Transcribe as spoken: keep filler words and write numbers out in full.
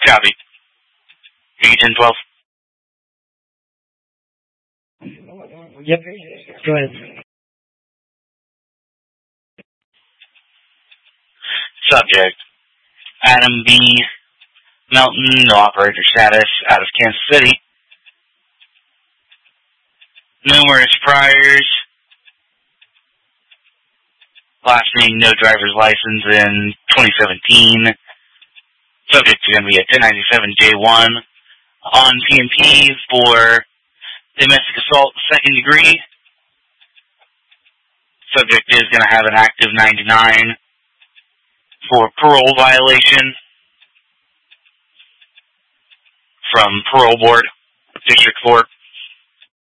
Copy. Unit ten twelve. Yep. Go ahead. Subject, Adam B. Melton, no operator status, out of Kansas City. Numerous priors. Last being no driver's license in twenty seventeen. Subject is going to be a ten ninety-seven J one on P M P for domestic assault second degree. Subject is going to have an active ninety-nine for parole violation from parole board, district court.